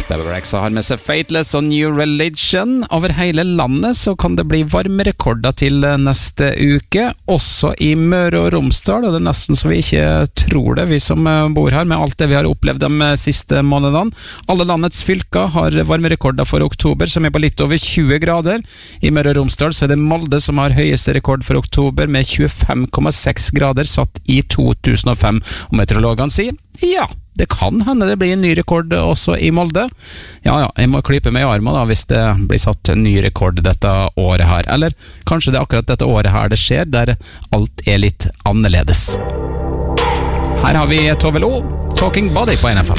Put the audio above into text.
Bebe Rexha har med seg Fateless og New Religion. Over hele landet så kan det bli varmerekorder til neste uke, også i Møre og Romsdal, og det er nesten så vi ikke tror det, vi som bor her, med alt det vi har opplevd de siste månedene. Alle landets fylker har varmerekorder for oktober, som er på litt over 20 grader. I Møre og Romsdal så er det Molde som har høyeste rekord for oktober, med 25,6 grader, satt i 2005. Og meteorologene sier, ja, det kan hende det blir en ny rekord også i Molde. Ja, jeg må klype meg i armen da, hvis det blir satt en ny rekord dette året her. Eller kanskje det er akkurat dette året her det skjer, der alt er litt annerledes. Her har vi Tove Lo, Talking Body på NFM.